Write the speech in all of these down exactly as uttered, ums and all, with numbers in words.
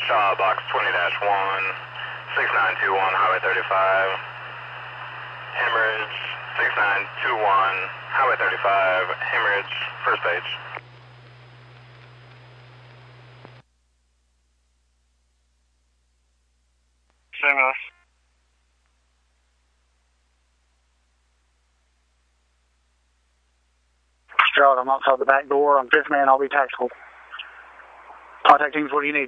Shaw, box twenty dash one, six nine two one, Highway thirty-five. Hemorrhage, six nine two one, Highway thirty-five, hemorrhage, first page. Stimulus. Gerald, I'm outside the back door. I'm fifth man. I'll be tactical. Contact teams, what do you need?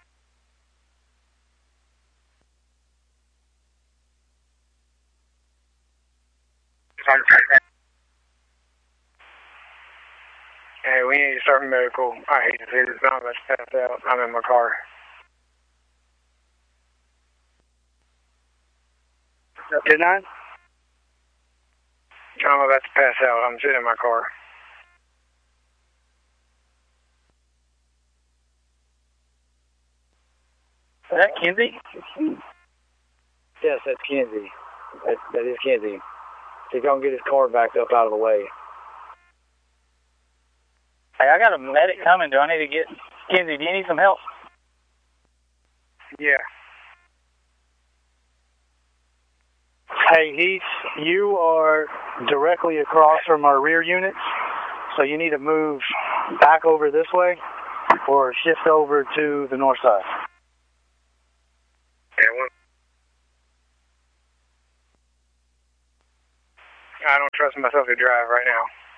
Hey, we need to start medical. I hate to see this, but I'm about to pass out. I'm in my car. ten nine? I'm about to pass out. I'm sitting in my car. Is that Kenzie? Yes, that's Kenzie. That, that is Kenzie. He's going to get his car backed up out of the way. Hey, I got a medic coming. Do I need to get... Kenzie, do you need some help? Yeah. Hey, Heath, you are directly across from our rear units, so you need to move back over this way or shift over to the north side. I don't trust myself to drive right now.